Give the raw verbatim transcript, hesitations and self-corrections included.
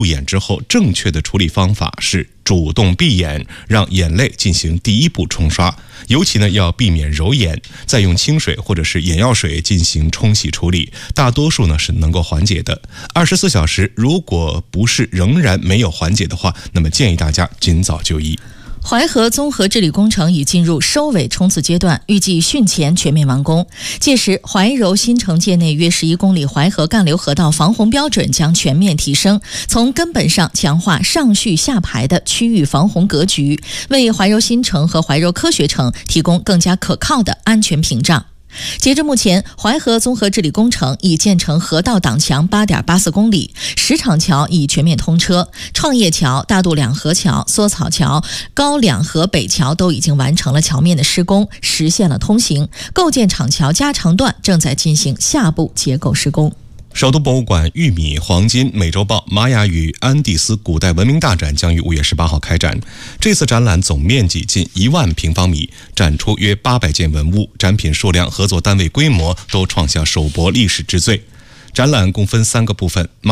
入眼之后，正确的处理方法是主动闭眼，让眼泪进行第一步冲刷，尤其呢要避免揉眼，再用清水或者是眼药水进行冲洗处理，大多数呢是能够缓解的。二十四小时如果不是仍然没有缓解的话，那么建议大家尽早就医。 淮河综合治理工程已进入收尾冲刺阶段，预计汛前全面完工。届时，怀柔新城界内约十一公里淮河干流河道防洪标准将全面提升，从根本上强化上蓄下排的区域防洪格局，为怀柔新城和怀柔科学城提供更加可靠的安全屏障。截至目前，淮河综合治理工程已建成河道挡墙 八点八四公里，石场桥已全面通车，创业桥、大渡两河桥、梭草桥、高两河北桥都已经完成了桥面的施工，实现了通行。构建厂桥加长段正在进行下部结构施工。 首都博物馆玉米、黄金、美洲豹、玛雅与安第斯古代文明大展将于五月十八号开展。这次展览总面积近一万平方米，展出约八百件文物，展品数量、合作单位规模都创下首博历史之最。展览共分三个部分。